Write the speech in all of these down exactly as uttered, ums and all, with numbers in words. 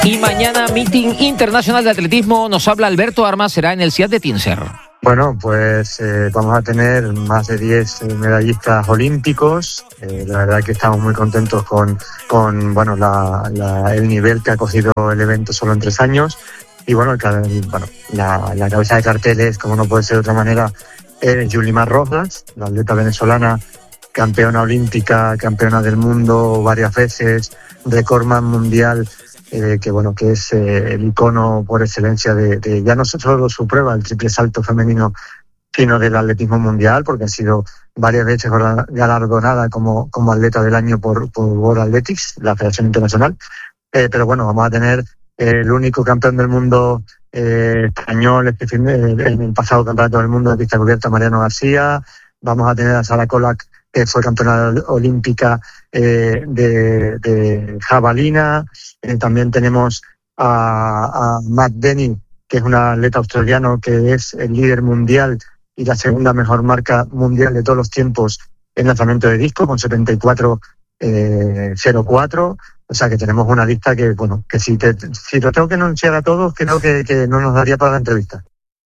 Y mañana, meeting internacional de atletismo, nos habla Alberto Armas, será en el C I A T de Tíncer. Bueno, pues eh, vamos a tener más de diez medallistas olímpicos. Eh, la verdad que estamos muy contentos con, con bueno, la, la, el nivel que ha cogido el evento solo en tres años. Y bueno, el, bueno la, la cabeza de carteles, como no puede ser de otra manera, es Yulimar Rojas, la atleta venezolana, campeona olímpica, campeona del mundo varias veces, recordman mundial. Eh, que bueno, que es eh, el icono por excelencia de, de ya no solo su prueba, el triple salto femenino, sino del atletismo mundial, porque ha sido varias veces galardonada como, como atleta del año por, por World Athletics, la Federación Internacional. Eh, pero bueno, vamos a tener eh, el único campeón del mundo eh, español este fin de, en el pasado campeonato del mundo de pista cubierta, Mariano García. Vamos a tener a Sara Kolak, que fue campeona olímpica eh, de, de jabalina. Eh, también tenemos a, a Matt Denny, que es un atleta australiano que es el líder mundial y la segunda mejor marca mundial de todos los tiempos en lanzamiento de disco, con setenta y cuatro cero cuatro. O sea que tenemos una lista que, bueno, que si, te, si lo tengo que anunciar a todos, creo que, que no nos daría para la entrevista.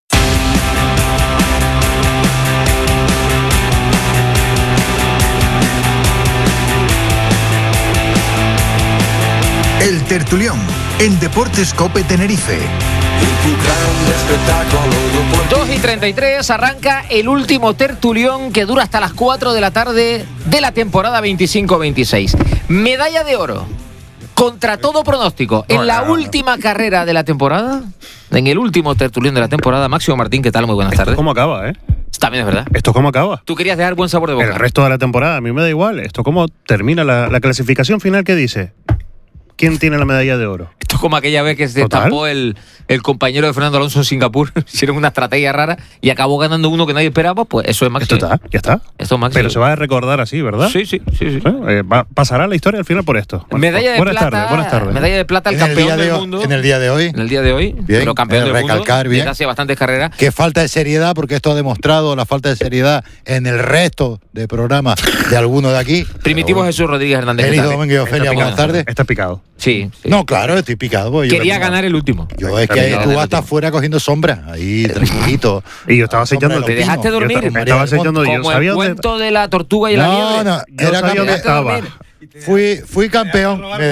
El Tertulión, en Deportes Cope Tenerife. dos y treinta y tres, arranca el último tertulión que dura hasta las cuatro de la tarde de la temporada veinticinco veintiséis. Medalla de oro, contra todo pronóstico, en la última carrera de la temporada, en el último tertulión de la temporada. Máximo Martín, ¿qué tal? Muy buenas tardes. Esto cómo acaba, ¿eh? También es verdad. Esto cómo acaba. Tú querías dejar buen sabor de boca. El resto de la temporada, a mí me da igual. Esto cómo termina la, la clasificación final, ¿qué dice? ¿Quién tiene la medalla de oro? Esto es como aquella vez que se ¿Total? destapó el, el compañero de Fernando Alonso en Singapur. Hicieron una estrategia rara y acabó ganando uno que nadie esperaba. Pues eso es máximo. Esto está, ya está. Esto es máximo. Pero se va a recordar así, ¿verdad? Sí, sí, sí. sí. Bueno, eh, va, pasará la historia al final por esto. Bueno, medalla de buenas plata. Tardes, buenas tardes. Medalla de plata al En el campeón día de del hoy- mundo. En el día de hoy. En el día de hoy. Bien, pero campeón eh, del mundo. recalcar bien. Desde hace bastantes carreras. Qué falta de seriedad, porque esto ha demostrado la falta de seriedad en el resto de programas de algunos de aquí. Primitivo Pero, Jesús Rodríguez Hernández. Querido ¿qué tal? Domingo y Ofelia, Está buenas picado. tardes. Está picado. Sí, sí. No, claro, estoy picado. porque yo Quería vengo- ganar el último. Yo es Está que picado. tú vas a estar fuera cogiendo sombra, ahí tranquilito. Y yo estaba acechando. Sombra de ¿Te los dejaste pinos. dormir? Yo María estaba del Monte. acechando. Yo Como sabía el dónde. cuento de la tortuga y la No, liebre. no, Yo era sabía dónde campe- estaba. Fui, fui campeón. Me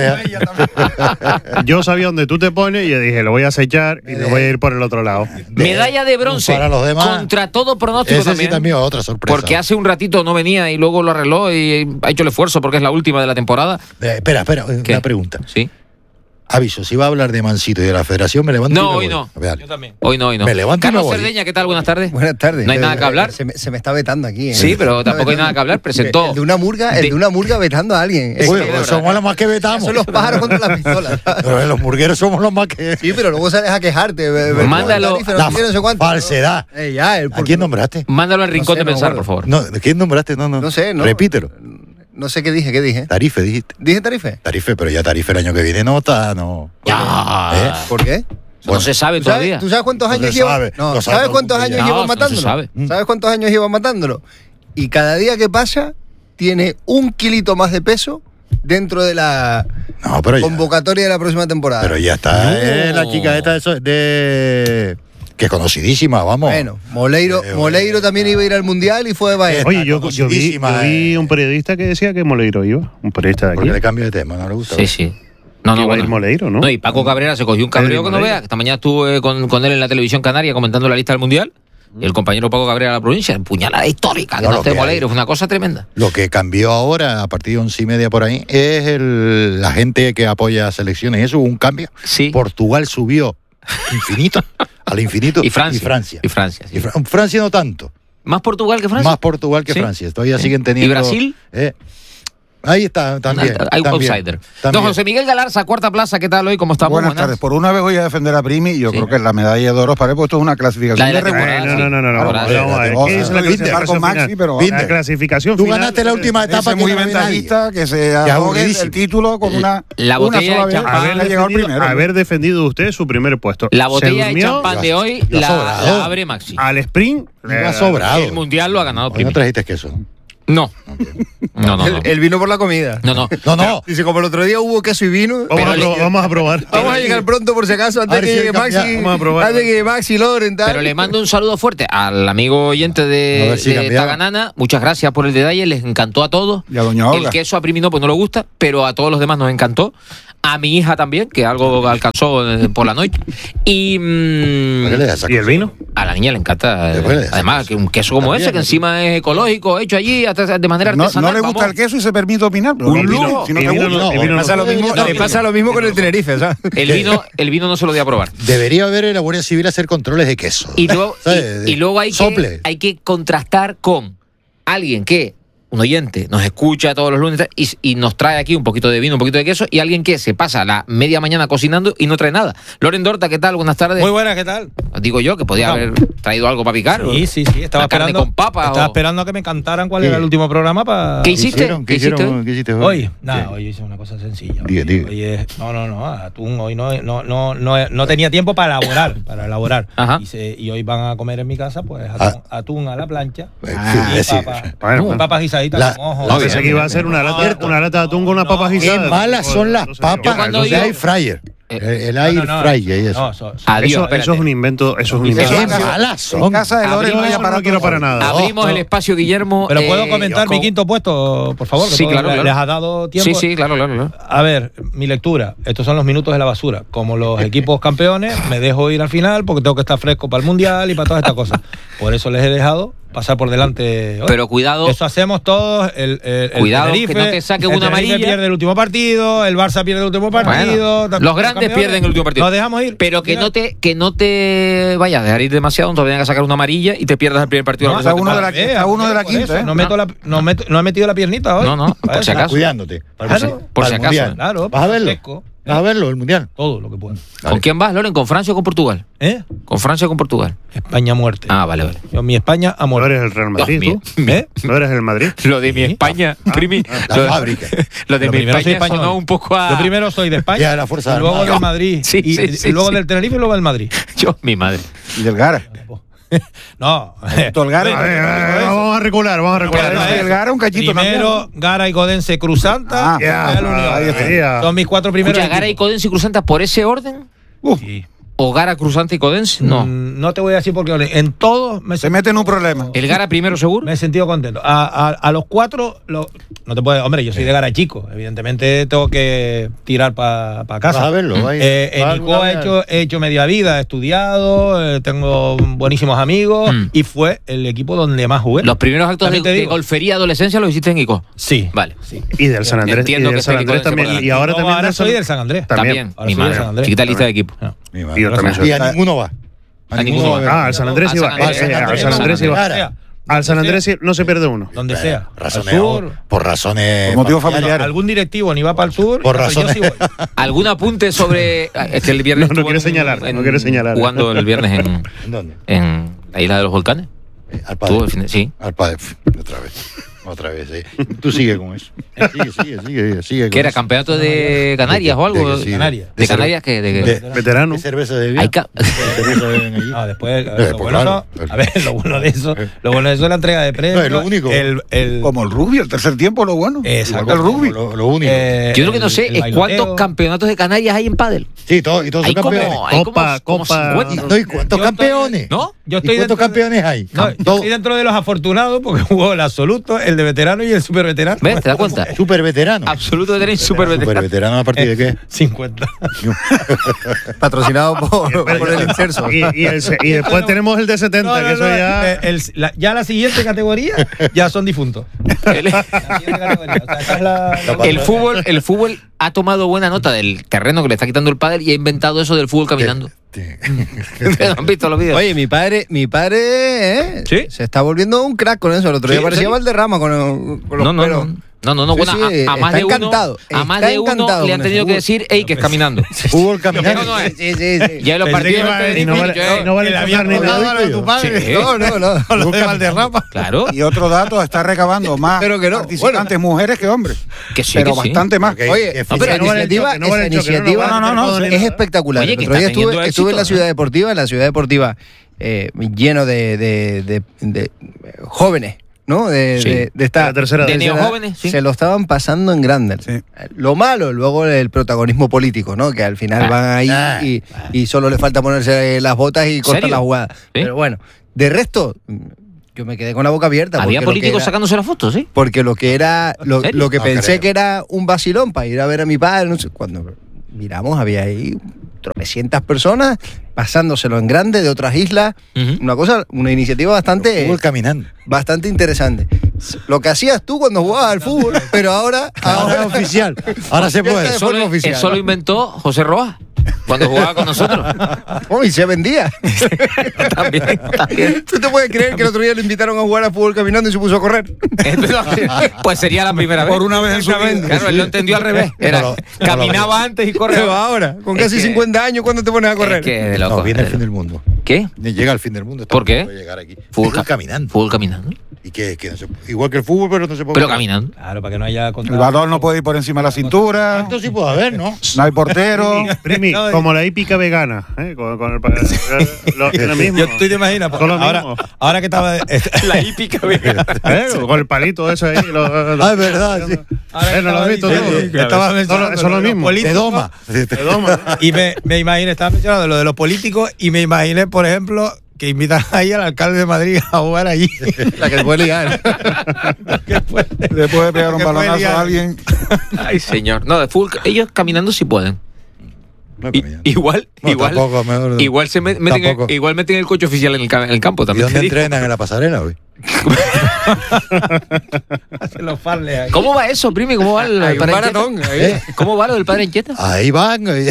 deja- Yo sabía dónde tú te pones y yo dije, lo voy a acechar y me voy a ir por el otro lado. Medalla de bronce. Para los demás, Contra todo pronóstico Ese también. sí también es otra sorpresa. Porque hace un ratito no venía y luego lo arregló y ha hecho el esfuerzo porque es la última de la temporada. Eh, espera, espera, ¿Qué? una pregunta. Sí. Aviso, si va a hablar de Mansito y de la Federación, me levanto y No, me hoy voy. no. Vale. Hoy no, hoy no. Me levanto y Carlos me voy. Cerdeña, ¿qué tal? Buenas tardes. Buenas tardes. No hay nada que hablar. Se me, se me está vetando aquí. ¿eh? Sí, pero Se me está tampoco hay vetando. nada que hablar. Presentó. El de una murga, el de- de una murga vetando a alguien. Es Uy, que, de pues verdad. somos los más que vetamos. son los pájaros contra las pistolas. Pero los murgueros somos los más que... Sí, pero luego sales a quejarte. ve- ve- Mándalo. Tarifa, no La sé qué, no sé cuánto. falsedad. Eh, ya, el- ¿A quién nombraste? Mándalo al rincón sé, de no pensar, me por favor. No, ¿de quién nombraste? No, no. No sé, ¿no? Repítelo. No sé qué dije, ¿qué dije? Tarife, dijiste. ¿Dije Tarife? Tarife, pero ya Tarife el año que viene no está, no. Ya. ¿Eh? ¿Por qué? No se sabe ¿Tú sabes, todavía. ¿Tú sabes cuántos No años se lleva? sabe, No, lo sabe ¿sabes todo el cuántos mundo años ya. lleva No, no se matándolo? sabe. ¿Sabes cuántos años lleva matándolo? Y cada día que pasa tiene un kilito más de peso dentro de la No, pero ya, convocatoria de la próxima temporada. pero ya está. No. eh, la chica esta de, so- de... que es conocidísima, vamos. Bueno, Moleiro, Eh, Moleiro también iba a ir al Mundial y fue de Bahía. Eh, Oye, yo, yo, vi, conocidísima, yo vi eh. un periodista que decía que Moleiro iba. Un periodista de aquí. Porque le cambio de tema, no le gusta. Sí, sí. No, Que no, iba a bueno. ir Moleiro, ¿no? No, y Paco Cabrera se cogió un cabreo Pedri que no Moleiro. vea. Esta mañana estuve con, con él en la televisión canaria comentando la lista del Mundial. Y el compañero Paco Cabrera de la provincia, puñalada histórica, que No, no, lo esté que hay. Moleiro, fue una cosa tremenda. Lo que cambió ahora, a partir de once y media por ahí, es el, la gente que apoya a selecciones. Eso hubo un cambio. Sí. Portugal subió infinito, al infinito. Y Francia. Y Francia. Y Francia, sí. Y Fra- Francia no tanto. ¿Más Portugal que Francia? Más Portugal que Sí. Francia. Todavía Sí. siguen teniendo. ¿Y Brasil? eh, ahí está, también. Hay un también, outsider. también. Don José Miguel Galarza, cuarta plaza, ¿qué tal hoy? ¿Cómo estamos? Buenas, tardes. Por una vez voy a defender a Primi y yo Sí. creo que la medalla de oro para él, pues esto es una clasificación La de la de regular. temporada, Eh, no, no, no, no, Claro, no, vale, vamos a ver. vale, ¿Qué es la vale. clasificación Con Maxi, final? pero- La Binder. clasificación Tú final. ganaste la última etapa Ese que muy no ve nadie. ventajista que se Ya, ahogue aburridísimo. el título con una, La una botella sola de vez. champán. Haber Haber llegado defendido, primero. haber defendido usted su primer puesto. La Se botella de durmió champán de hoy Iba la, sobrado. la abre Maxi. al sprint. Iba eh, sobrado. El Mundial lo ha ganado Hoy no Primi. trajiste queso. No. No, no, El, no. el vino por la comida. No, no. No, no. Dice, como el otro día hubo queso y vino. Vamos, Pero a, le- pro- vamos a probar. Vamos a llegar pronto por si acaso A antes ver que si llegue cambia- Maxi. vamos a probar. Antes que llegue Maxi Loren tal. Pero le mando un saludo fuerte al amigo oyente A de, ver si de cambiaba. Taganana. Muchas gracias por el detalle, les encantó a todos. Y a doña El Olga. queso a Primino pues no le gusta, pero a todos los demás nos encantó. A mi hija también, que algo alcanzó eh, por la noche. Y mm, ¿Por qué le das esa ¿Y el cosa? vino? a la niña le encanta. eh, Después le das además, esa que un queso como También, ese, que ¿no? encima es ecológico, hecho allí hasta- de manera No, artesanal. no le gusta vamos. el queso y se permite opinar. Un El vino, lujo. Si no El te vino gusta. no- el vino no- pasa lo mismo, No, le pasa lo mismo con el Tenerife, ¿sabes? El vino, el vino no se lo voy a probar. Debería haber en la Guardia Civil hacer controles de queso. Y luego, ¿Sabes? y, y luego hay, Sople. que, hay que contrastar con alguien que, un oyente, nos escucha todos los lunes y, y nos trae aquí un poquito de vino, un poquito de queso, y alguien que se pasa la media mañana cocinando y no trae nada. Loren Dorta, ¿qué tal? Buenas tardes. Muy buenas, ¿qué tal? Digo yo que podía No. haber traído algo para picar. Sí, sí, sí. Estaba Una carne esperando, con papas. estaba o- esperando a que me cantaran cuál Sí. era el último programa para. ¿Qué ¿Qué hiciste? hicieron? ¿Qué ¿Qué hiciste hicieron? hoy? ¿Qué hiciste hoy? Hoy, nada, Sí. hoy hice una cosa sencilla. Diga, Hoy, diga. hoy es, no, no, no, atún, hoy no, no, no, no, no tenía tiempo para elaborar, para elaborar. Ajá. Y, se- y hoy van a comer en mi casa, pues atún, atún a la plancha Pues, Ah, sí, y sí. papas, Bueno, uh, bueno. papas guisaditas La- con ojo. no, Pensé que iba a ser una lata, una lata de atún con unas papas Qué guisadas. malas son las No sé, papas Yo cuando de digo- air fryer. Eh, El, el No, air no, no, fryer y eso. no, so- so- Adiós, Eso, espérate. eso es un invento, eso es un Eso invento. Qué en casa- malas En son. casa de Loren Abrimos- no hay Eso no aparato. quiero para nada. Abrimos no. el espacio, Guillermo. Pero eh, puedo comentar con- mi quinto puesto, por favor, que Sí, todo- claro, claro. les ha dado tiempo. Sí, sí, claro, claro, claro. A ver, mi lectura. Estos son los minutos de la basura. Como los equipos campeones, me dejo ir al final porque tengo que estar fresco para el Mundial y para todas estas cosas. Por eso les he dejado pasar por delante hoy. Pero cuidado. Eso hacemos todos. El, el- el Cuidado, Tenerife, que no te saquen el una Tenerife amarilla. pierde el último partido, el Barça pierde el último partido. Bueno, los grandes campeones. pierden el último partido. Nos dejamos ir. Pero que Mira, no te que no te vayas a dejar ir demasiado, no te vayan a sacar una amarilla y te pierdas el primer partido. No, de la está uno próxima de la- temporada. eh, está uno de la por quinta, eso, ¿eh? No, meto la, no, meto- no he metido la piernita hoy. No, no, por Para si eso. acaso. Cuidándote. Claro, el- por para si el acaso, Mundial. ¿eh? Claro, ¿Vas a verlo? fresco. ¿Vas a verlo, el Mundial? Todo lo que pueda. ¿Con quién vas, Loren? ¿Con Francia o con Portugal? ¿Eh? ¿Con Francia o con Portugal? España a muerte. Ah, vale, vale. Yo, mi España a ¿No muerte. eres el Real Madrid, Dios tú? mío. ¿Eh? ¿No eres el Madrid? Lo de mi España, primi. La lo, fábrica. lo de Lo mi primero soy España español. sonó un poco a. Yo primero soy de España, Ya, la Fuerza y luego Armada. del Madrid, Sí, y, sí, y sí, luego sí. del Tenerife y luego del Madrid. Yo, mi madre. Y del Gara. No. Todo el Gara. A ver, a ver, vamos a recular, vamos a recular. Bueno, El Gara un cachito Primero, también. Gara y Godense Cruzanta. Ah, ya, Real Unión. ahí está. Son mis cuatro primeros. Escucha, Gara y equipos. Codense y Cruzanta por ese orden. Sí. ¿O Gara, Cruzanta y Codense? No. Mm, no te voy a decir porque en todos me Se mete en un problema. ¿El Gara primero seguro? Me he sentido contento. A, a, a los cuatro, lo- no te puedes. Hombre, yo soy de Gara chico. Evidentemente tengo que tirar para casa. Vas a verlo. Ahí. Eh, en Vas a Ico he ver. hecho, he hecho media vida, he estudiado, eh, tengo buenísimos amigos Mm. y fue el equipo donde más jugué. Los primeros actos de, También te de digo. golfería adolescencia los hiciste en Ico. Sí. Vale. Sí. Y del San Andrés, y Entiendo que del San esté Andrés Nicolás también. Separado. Y ahora No, también ahora del San- soy del San Andrés. También. Ahora Mi soy del madre. San Andrés. Chiquita lista de equipo. No. Mi madre. Y yo también soy. Y a ninguno va. A ninguno va. va. Ah, al San Andrés Al iba. San Andrés. Eh, eh, Al San Andrés iba. Claro. Al San Andrés sí- no se pierde uno. Donde sea. Razones, Al sur. por razones. Por motivos familiares. familiares. Algún directivo ni va para el sur. Por pues yo razones. sí voy. ¿Algún apunte sobre. Es que el viernes No, no estuvo quiere en- señalar, en- no quiere señalar. Jugando el viernes en, ¿En dónde? en la isla de los volcanes. Eh, Al Estuvo el padre. fin de- sí. Al padre. Pf, Otra vez. Otra vez, sí. Tú sigue con eso. Sigue, sigue, sigue. sigue ¿Qué con era? eso. ¿Campeonato de Canarias o algo? De que sí, Canarias. ¿De cerve- Canarias qué? ¿De qué? de- Veterano. ¿Qué cerveza de Hay ca- ¿Qué cerveza beben allí? Ah, después, Eh, lo, pues bueno claro. son- a ver, lo bueno de eso, lo bueno de eso es la entrega de premios. No, es lo único. El, el, Como el rugby, el tercer tiempo, lo bueno. Exacto. Igual que el rugby. Lo, lo único. eh, Yo lo que no el- sé el es bailoteo. cuántos campeonatos de Canarias hay en pádel. Sí, todo, y todos Hay son como, campeones. hay como, Copa, como Copa. cincuenta. No, ¿y cuántos Yo estoy- campeones? ¿No? Yo ¿Y estoy cuántos dentro- campeones hay? No, yo Todo- estoy dentro de los afortunados porque jugó el absoluto, el de veterano y el super veterano. ¿Ves? ¿Te das cuenta? Super veterano. Absoluto veterano y super Super veterano. veterano a partir de qué? cincuenta. Patrocinado por, por el inserso. Y, y el se- y después tenemos el de setenta, No, no, que eso no, ya. eh, el- la, ya la siguiente categoría ya son difuntos. El, La siguiente categoría, o sea, esta es la- la- el fútbol, el fútbol ha tomado buena nota del terreno que le está quitando el pádel y ha inventado eso del fútbol caminando. Sí. ¿Han visto los vídeos? Oye, mi padre, mi padre ¿eh? ¿Sí? se está volviendo un crack con eso. El otro día ¿Sí? parecía ¿Sí? Valderrama con, el- con los No, no, pelos. no. No, no, no. Sí, Bueno, sí, a, a más está de uno, encantado, a más está de uno encantado le han con tenido eso. que decir, ey, que es caminando. Fútbol caminando. No, no, es. Sí, sí, sí. Ya en los Pensé partidos que iba a de- decir, Y no vale, yo, y no vale que le tocar había ni nada. colgado a tu padre. Sí. No, no, no. Lo de Valderrama. Claro, Y otro dato, está recabando más Pero que no, participantes mujeres que hombres. que sí, pero que sí. bastante más. Ok. Oye, que no, pero no esa vale el iniciativa, choque, no vale esa el choque, no, no iniciativa vale no, no, todo ni es nada. espectacular. Oye, El que otro día está teniendo estuve, estuve en la éxito. ciudad deportiva, en la ciudad deportiva eh, lleno de, de- de- de jóvenes ¿no? De, Sí. de, de esta De la tercera De edad. neojóvenes, sí. Se lo estaban pasando en grande. Sí. Lo malo, luego el protagonismo político, ¿no? Que al final Ah, van ahí ah, y, y solo le falta ponerse las botas y cortar ¿Serio? la jugada. Pero bueno, de resto, yo me quedé con la boca abierta. Había porque lo que políticos era- sacándose las fotos, ¿sí? Porque lo que era, lo, ¿En serio? lo que No pensé creo. que era un vacilón para ir a ver a mi padre, no sé, cuando miramos había ahí tropecientas personas pasándoselo en grande de otras islas. Ujú. Una cosa, una iniciativa bastante, Fútbol caminando. bastante interesante. Lo que hacías tú cuando jugabas al fútbol, pero ahora, Ahora es oficial. Ahora se Ya puede. está de Eso forma lo, oficial. eso lo inventó José Roa cuando jugaba con nosotros. Oh, y se vendía. También, también. ¿Tú te puedes creer que el otro día le invitaron a jugar al fútbol caminando y se puso a correr? Pues sería la primera vez. Por una vez en su vida. Claro, él lo entendió al revés. Era, No lo- no lo caminaba antes y Pero corría. ahora, con Es casi que- cincuenta años, ¿cuándo te pones a correr? Es que de No, loco. viene el de fin loco. del mundo. ¿Qué? Llega el fin del mundo. está ¿Por a qué? punto de llegar aquí. Fútbol Fútbol ca- caminando. Fútbol caminando. Y que, que no se- igual que el fútbol, pero no se puede. Pero caminando. Claro, para que no haya El contra. balón no puede ir por encima de la cintura. Esto sí puede haber, ¿no? No hay portero. Primi, No, como la hípica vegana, ¿eh? Con, con el, pa- lo, lo mismo. Yo, tú te imaginas, Son lo ahora, mismo. ahora que estaba. La hípica vegana. ¿Eh? Con el palito ese ahí. Lo, lo- Ah, es verdad, sí. ahora que Eh, ¿no lo estaba has visto diciendo- tú? que estaba Eso mencionando lo- eso es lo de los mismo. políticos. De doma. Te doma. Y me, me imaginé, estaba mencionando lo de los políticos y me imaginé, por ejemplo, que invitan ahí al alcalde de Madrid a jugar allí. La que te puede ligar. Después de- Le puede pegar un Que puede balonazo liar. a alguien. Ay, señor. No, de fútbol, ellos caminando sí pueden. No, I- caminando. igual, No, igual. tampoco, mejor- Igual se met- meten, tampoco. igual meten el coche oficial en el, ca- en el campo ¿Y también. dónde te digo. entrenan? En la pasarela hoy. Hacen los farles ahí. ¿Cómo va eso, Primi? ¿Cómo va el Hay un padre maratón, Encheta? ahí. ¿Eh? ¿Cómo va lo del padre Encheta? Ahí van. eh,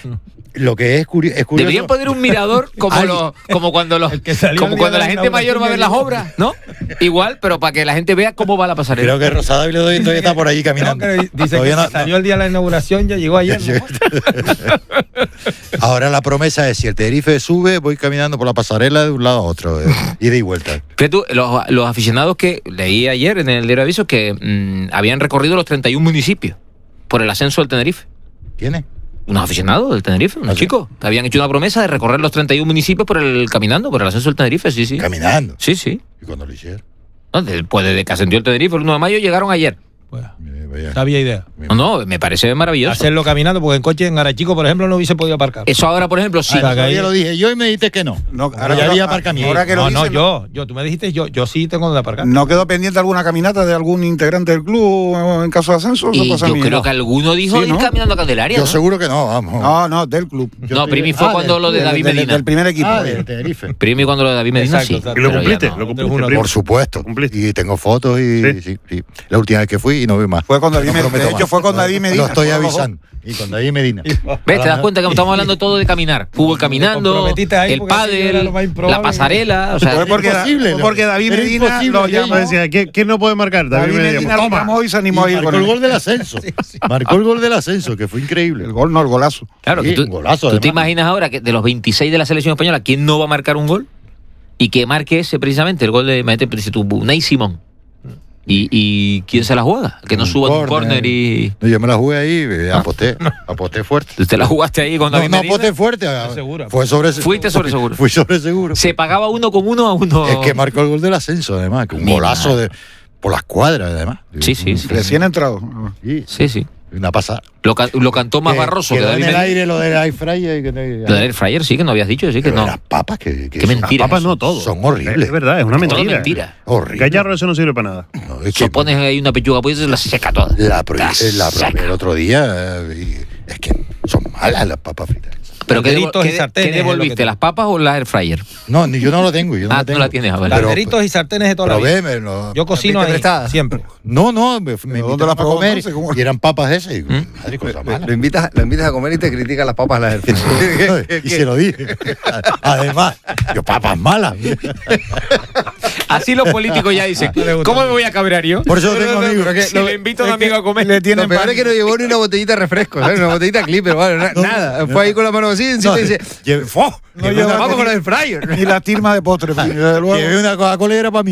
Lo que es, curi- es curioso. Deberían poner un mirador como Ay. los, como cuando los, El que salió como el día cuando de la la gente mayor va a ver las obras, ¿no? Igual, pero para que la gente vea cómo va la pasarela. Creo que Rosada Ávila todavía está por ahí No, caminando. que dice Todavía que no- salió el día de la inauguración, ya llegó ayer. ¿no? Ahora la promesa es, si el Tenerife sube, voy caminando por la pasarela de un lado a otro, eh, ida y vuelta. Pero tú, los, los aficionados que leí ayer en el diario Aviso que mm, habían recorrido los treinta y un municipios por el ascenso del Tenerife. ¿Quién es? Unos aficionados del Tenerife, unos ¿Ah, sí? chicos, que habían hecho una promesa de recorrer los treinta y un municipios por el caminando, por el ascenso del Tenerife, sí, sí. Caminando. Sí, sí. ¿Y cuando lo hicieron? No, después de que ascendió el Tenerife el uno de mayo llegaron ayer. Pues, Eh, vaya. sabía idea. No, no, me parece maravilloso. Hacerlo caminando, porque en coche en Garachico, por ejemplo, no hubiese podido aparcar. Eso ahora, por ejemplo, sí. Ah, que ahí- Todavía lo dije yo y me dijiste que no. No, Ahora ya que había lo- aparcamiento. ahora que lo no, no, dices, yo, yo, tú me dijiste yo, yo sí tengo donde aparcar. ¿No quedó pendiente alguna caminata de algún integrante del club en caso de ascenso? Eso Y pasa a yo mí, creo ¿no? que alguno dijo Sí, ir ¿no? caminando a Candelaria. Yo ¿no? seguro que no, vamos. No, no, del club. Yo No, estoy- Primi fue Ah, cuando del- lo de Del- David del- Medina. Del primer equipo. Ah, de Tenerife. Primi cuando lo de David Medina, Exacto, sí. exacto. Y lo pero ya cumpliste, no. lo cumpliste. Uno, primo. Por supuesto. Cumpliste. Y tengo fotos y Sí. sí, sí. La última vez que fui y no vi más. Fue con David No Medina. prometo De hecho, más. fue con David Medina. Lo estoy Por lo avisando. Y con David Medina. ¿Ves? ¿Te das cuenta que estamos hablando todo de caminar? Fútbol caminando, comprometiste ahí el porque aquello era pádel, lo más improbable. la pasarela. O sea, Fue porque, imposible, fue ¿no? porque David Era Medina imposible, lo aquello. llamó. Yo decía, ¿quién, quién no puede marcar? David Medina. Medina Pues, lo toma. llamó y se Y animó a ir marcó con el él. gol del ascenso. Marcó el gol del ascenso, que fue increíble. El gol, no, el golazo. claro, que Sí, tú, un golazo, tú te además. imaginas ahora que de los veintiséis de la selección española, ¿quién no va a marcar un gol? Y que marque ese precisamente, el gol de, imagínate, dice tú, Unai Simón. ¿Y, ¿Y quién se la juega? Que no Un suba un córner. córner y... No, yo me la jugué ahí, eh, aposté. Aposté fuerte. ¿Tú te la jugaste ahí con No, David no Medina? aposté fuerte. ah, seguro. Fue sobre Fuiste sobre seguro. Fui sobre seguro. Se pagaba uno con uno a uno. Es que marcó el gol del ascenso, además. Que un Mi golazo madre. de, por las cuadras, además. Sí, sí, sí. Recién entrado. Sí, Sí, sí. una pasada. Lo, ca- lo cantó más Que- Barroso que quedó David en el Medina. aire lo del air fryer. Que, no- Lo del Air Fryer sí que no habías dicho, sí que Pero no. las papas que, que Qué son mentira. Papas eso. no todo. Son horribles. Es verdad, es una Todo mentira. mentira. horribles. Gallarro eso no sirve para nada. No, es Si que pones ahí una pechuga pues se la seca toda. la, pro- La eh, la seca. probé el otro día. eh, y es que son malas las papas fritas. Pero ¿qué, Calderitos devo- y qué- sartenes qué es lo que devolviste? te- ¿Las papas o la Air Fryer? No, ni- yo no lo tengo. Yo no Ah, lo tú tengo. la tienes, a ver. Pero- Calderitos y sartenes de toda la vida. Probé, me lo- Yo cocino ¿Pediste ahí, prestada? siempre. No, no, me, me ¿Dónde invitaron la a probó comer entonces? ¿Cómo? y eran papas esas. Y, ¿Mm? madre, cosa Lo mala. invitas, lo invitas a comer y te critica las papas las del Y se lo dije. Además, yo papas malas. Así los políticos ya dicen, ¿cómo me voy a cabrear yo? Por eso tengo amigos. Si le invito a un amigo a comer. Le tienen Lo peor es que no llevó ni una botellita de refresco, ¿sabes? Una botellita Clipper, bueno, na- nada. Fue ahí con la mano así encima No, y dice, llevé- ¡fo! No Llevé lleva- una- vamos con la del fryer. Ni la tilma de postre, desde luego. Llevé una Coca-Cola y era para mí.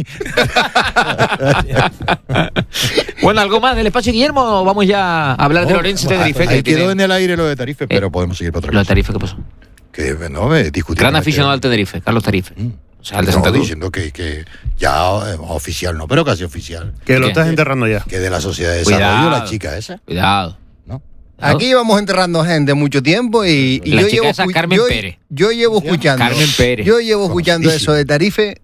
Bueno, ¿algo más del espacio, Guillermo? ¿O vamos ya a hablar de No, Lorenzo y ahí- Tenerife? Ahí que quedó tiene- en el aire lo de Tarife, pero podemos seguir para otra Lo de cosa. Tenerife, ¿qué pasó? Que no, me discutimos. Gran aficionado al Tenerife, Carlos Tarife. Mm. O sea, el de No, Santa Cruz. diciendo que, que ya eh, oficial no, pero casi oficial. Que lo ¿Qué? estás enterrando ya. Que de la sociedad de desarrollo, Cuidado. la chica esa, Cuidado. ¿no? Cuidado. Aquí íbamos enterrando gente mucho tiempo y, y La yo chica llevo esa, escu- Carmen yo, Pérez. yo llevo escuchando. Carmen Pérez. Yo llevo escuchando Conocidísima. eso de Tarife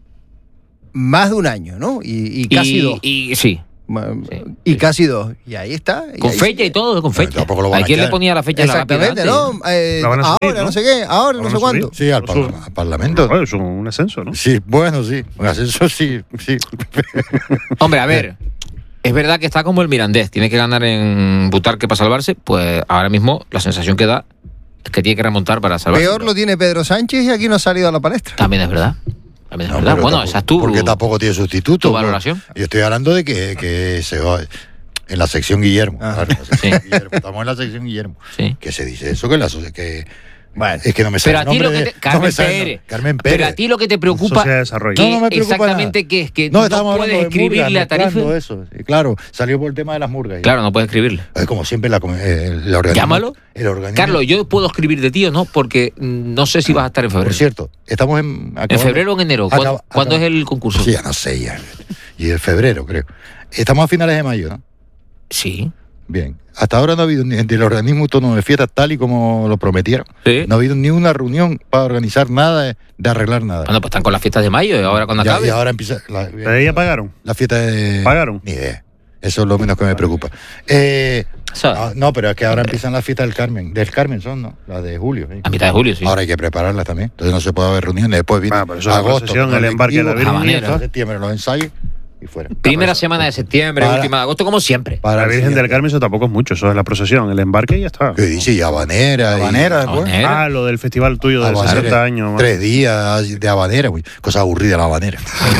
más de un año, ¿no? Y, y casi y, dos. Y sí. Ma- sí, y sí. casi dos. Y ahí está. y Con ahí fecha sigue. y todo, con Bueno, fecha. tampoco lo van ¿A a quién le echar. ponía la fecha en la lápida Exactamente, antes? ¿no? Eh, La van a subir, ahora, ¿no? no sé qué, ahora, La no van sé a cuánto. subir. Sí, al, Lo parla- suben. al Parlamento. Bueno, es un ascenso, ¿no? Sí, bueno, sí. Un ascenso sí, sí. Hombre, a ver. Es verdad que está como el Mirandés. Tiene que ganar en Butarque para salvarse. Pues ahora mismo la sensación que da es que tiene que remontar para salvarse. Peor lo tiene Pedro Sánchez y aquí no ha salido a la palestra. También es verdad. También es No, verdad. pero Bueno, tampoco- esa es tu. Porque tampoco tiene sustituto. tu ¿no? valoración. Yo estoy hablando de que, que se va en la sección Guillermo. Ah. Claro, en la sección Sí. Guillermo. Estamos en la sección Guillermo. Sí. Que se dice eso, que la so- que Bueno. es que no me sale Pero a el ti lo nombre que de- te. no Carmen me sale el Pérez. nombre. Carmen Pérez. Pero a ti lo que te preocupa. Sociedad de Desarrollo. que No, no me preocupa exactamente nada. que es que No, no, estamos puedes hablando de escribirle murgas, a Tarife. mezclando eso. Sí, claro, salió por el tema de las murgas. Claro, no puedes escribirle. Es como siempre la, com- eh, el organismo. Llámalo. El organismo. Carlos, yo puedo escribir de ti o no, porque mm, no sé si vas a estar en febrero. Por cierto, estamos en. ¿En acabando- febrero o en enero? ¿Cuándo, Acaba- cuándo acaba- es el concurso? Sí, ya no sé ya. Y en febrero, creo. Estamos a finales de mayo, ¿no? Sí. Bien. Hasta ahora no ha habido ni del organismo autónomo de fiestas tal y como lo prometieron. Sí. No ha habido ni una reunión para organizar nada, de, de arreglar nada. Bueno, pues están con las fiestas de mayo y ahora cuando Ya- acabe. y ahora empieza la, ¿Pero ya pagaron? la fiesta de... ¿Pagaron? Ni idea. Eso es lo menos que me preocupa. Eh, ¿Sabes? ah, no, pero es que ahora empiezan las fiestas del Carmen. Del Carmen son, ¿no? Las de julio. ¿sí? A mitad de julio, sí. Ahora hay que prepararlas también. Entonces no se puede haber reuniones. Después viene Ah, pero eso es la agosto, procesión, el embarque de la colectivo, Virgen. habanero, septiembre, los ensayos y fuera. Primera semana de septiembre, Para- última de agosto, como siempre. Para La el Virgen del siguiente. Carmen eso tampoco es mucho, eso es la procesión, el embarque y ya está. ¿Qué dice? Y habanera. y- Habanera, después. Habanera. Ah, lo del festival tuyo de Habanera, sesenta años. Tres días de habanera, güey. Cosa aburrida la habanera.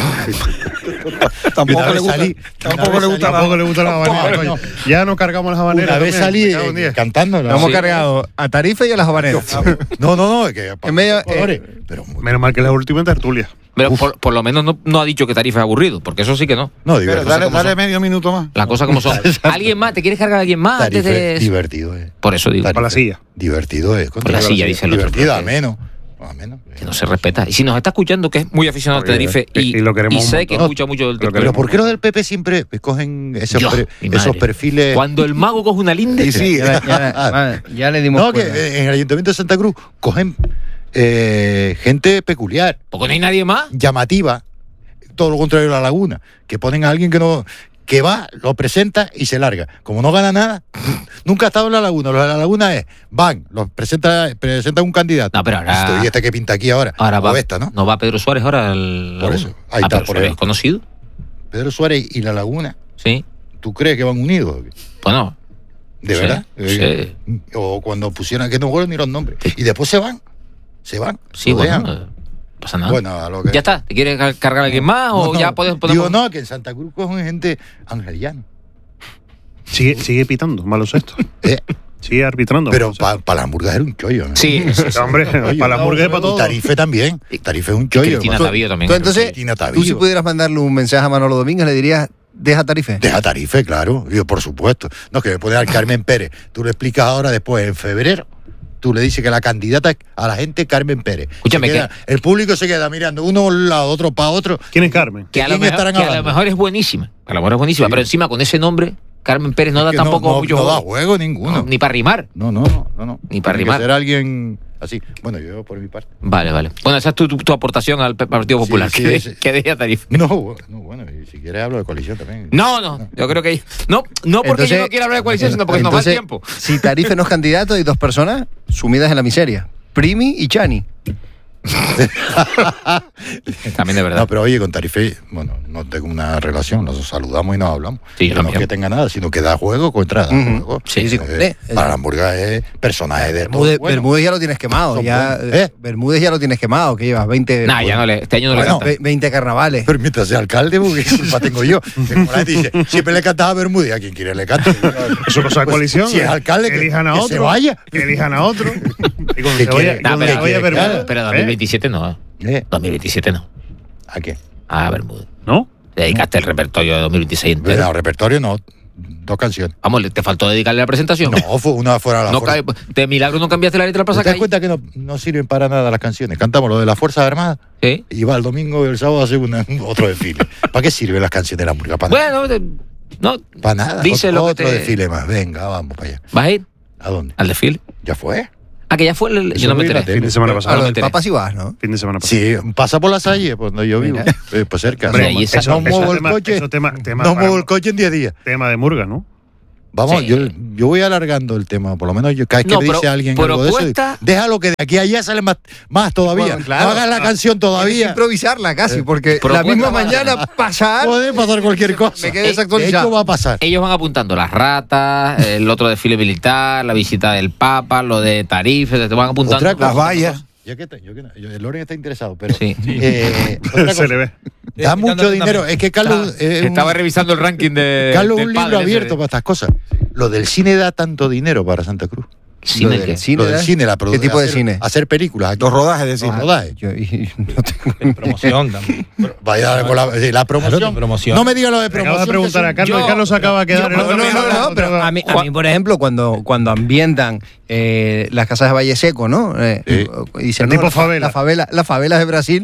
Tampoco Una le vez gusta, salí- tampoco una vez le gusta salí- la- Tampoco le gusta la habanera, Tampoco, coño. no. Ya no cargamos las habaneras. Una vez también, salí me cago en eh, diez. cantando. ¿no? Hemos Sí. cargado a Tarife y a las habaneras. No, no, no. Es que, En medio, colores, pero muy- Menos mal que la última tertulia. Pero por, por lo menos no, no ha dicho que Tarifa es aburrido, porque eso sí que no. no, Pero divertido. dale, cómo dale son. medio minuto más. Las cosas como son. ¿Alguien más? ¿Te quieres cargar a alguien más antes Tarife, de eso? divertido, eh. Por eso digo. Tarife, Para la silla. Divertido es. Por la silla, dice el otro, Divertido, porque- ameno. Ameno. Que no se respeta. Y si nos está escuchando, que es muy aficionado al Oye, Tenerife y- y, y lo queremos y un sé que montón. escucha mucho del Lo Tenerife. Pero ¿por qué los del P P siempre escogen esos, Dios, pre- mi madre. esos perfiles? Cuando el mago coge una linda. Y sí, Ya, ya- ya le dimos no, que cuerda. eh, en el Ayuntamiento de Santa Cruz cogen eh, gente peculiar, Porque no hay nadie más. llamativa, todo lo contrario a la Laguna, que ponen a alguien que no que va, lo presenta y se larga. Como no gana nada, nunca ha estado en la Laguna. Lo de la Laguna es, van, los presenta, presenta un candidato. No, pero ahora- ¿Y este que pinta aquí ahora? Ahora O va, esta, ¿no? no va Pedro Suárez ahora al. Por Laguna. eso. Ahí Ah, está, Pedro por Suárez ahí. es conocido. Pedro Suárez y la Laguna, Sí. ¿tú crees que van unidos? Bueno. ¿De Sí, verdad? sí. Eh, O cuando pusieron, que no recuerdo ni los nombres. Y después se van. Se van. Sí, lo bueno. dejan. No pasa nada. Bueno, a lo que... ¿Ya está? ¿Te quieres car- cargar a alguien más o No, ya podemos poner? Digo, no, que en Santa Cruz cogen gente angeliana. Sigue, sigue pitando, baloncesto. Eh, Sigue arbitrando. pero baloncesto. para la hamburguesa era un chollo, ¿no? Sí, sí, sí. Hombre, para la hamburguesa para Y todo. Tarife también. Tarife es un chollo. Cristina hermano. Tavío también. Tú, entonces, Cristina tú Tavío. si pudieras mandarle un mensaje a Manolo Domínguez, le dirías, deja Tarife. Deja Tarife, claro. Yo, por supuesto. No, que me pone al Carmen Pérez. Tú le explicas ahora después, en febrero. Tú le dices que la candidata a la gente es Carmen Pérez. Escúchame, Se queda- el público se queda mirando uno a un lado, otro para otro. ¿Quién es Carmen? Que a, lo ¿quién mejor, estarán que a lo hablando? mejor es buenísima. A lo mejor es buenísima, pero encima con ese nombre, Carmen Pérez no da Que tampoco no, no, mucho no da juego. juego ninguno. No, ni para rimar. No, no, no, no, no. Ni para Tiene que rimar. ser alguien así. Bueno, yo por mi parte. Vale, vale. Bueno, esa es tu, tu, tu aportación al P- Partido Sí, Popular. sí, que, sí. que deje a Tarifa. No, no, bueno, y si quieres hablo de coalición también. No, no, yo creo que. No, no porque Entonces- yo no quiera hablar de coalición, sino porque nos va el Entonces, tiempo. Si Tarife no es candidato, hay dos personas sumidas en la miseria. Primi y Chani. También de verdad. No, pero oye, con Tarife, bueno, no tengo una relación, nos saludamos y nos hablamos. Sí, yo Pero no también. es que tenga nada, sino que da juego contra da Ujú. juego. Sí, sí, Eh, para la hamburguesa es personaje de todo. Bermúdez, bueno. Bermúdez ya lo tienes quemado. Son Ya, buenos. ¿Eh? Bermúdez ya lo tienes quemado, que llevas veinte, Nah, ya no le, este año no Bueno, le ve- canta. veinte carnavales. Permítase, alcalde, porque qué culpa tengo yo. Que como la gente dice, siempre le cantaba a Bermúdez, a quien quiere le cante. Eso cosa de coalición. Si es alcalde, que, elijan a que otro. se vaya. Que elijan a otro. Y con ¿Qué cebolla, quiere? y Nah, con pero- cebolla quiere, Bermúdez. claro. Pero ¿Eh? dos mil veintisiete no. ¿Eh? dos mil veintisiete no. ¿A qué? Ah, Bermúdez. ¿No? Dedicaste el repertorio de dos mil veintiséis entero. No, repertorio no. dos canciones. Vamos, te faltó dedicarle la presentación. No, fue una fuera la No fuerza. cae- de milagro no cambiaste la letra del ¿Te das pasacalle. cuenta que no, no sirven para nada las canciones? Cantamos lo de las Fuerzas Armadas Sí. y va el domingo y el sábado a hacer una- otro desfile. ¿Para qué sirven las canciones de la murga? Para nada. Bueno, te- no. Para nada. Dice otro lo que otro te- desfile más. Venga, vamos para allá. ¿Vas a ir ¿A dónde? al desfile? ¿Ya fue? Ah, que ya fue el. Eso Yo no me vi la enteré. tele. Fin de semana A pasado. lo me del enteré. Papa sí vas, ¿no? Fin de semana pasado. Sí, pasa por la Salle, por donde yo vivo. Mira. Eh, pues cerca. Hombre, no, ahí está. no muevo el tema, coche. eso tema, tema, no para- muevo el coche en diez días. tema de Murga, ¿no? Vamos, Sí. yo, yo voy alargando el tema, por lo menos yo cada vez que No, dice pero- alguien algo de eso, propuesta- déjalo que de aquí a allá sale más, más todavía. Bueno, claro. No hagas la canción Tienes que todavía. improvisarla casi, porque propuesta la misma para- mañana pasar. Puede pasar cualquier cosa. Me quedé De desactualizado. hecho va a pasar. Ellos van apuntando las ratas, el otro desfile militar, la visita del Papa, lo de Tarife, te van apuntando. Otra cosa, Las vallas. Ya que está- yo que no- yo- el Loren está interesado, pero Sí. eh, otra cosa, Se le ve. da Sí, mucho también. dinero. Es que Carlos es un- Estaba revisando el ranking de. Carlos es del un libro padre ese abierto de- para estas cosas. Lo del cine da tanto dinero para Santa Cruz. Cine Lo que- del cine, Lo del ¿eh? cine, la ¿Qué producción. tipo de cine? Hacer películas. Los rodajes de cine. Los rodajes. Yo y- no tengo- Promoción también. Vaya con la, sí, la promoción. Claro, de promoción. No me digas lo de Me promoción. acabo de preguntar a Carlos yo- y Carlos acaba de quedar yo- en el No, otro no, lado. no, no, pero a mí, a mí, por ejemplo, cuando, cuando ambientan eh, las casas de Valle Seco, ¿no? Eh, Sí. y dicen, El tipo la fa- favela. La favela, las favelas de Brasil.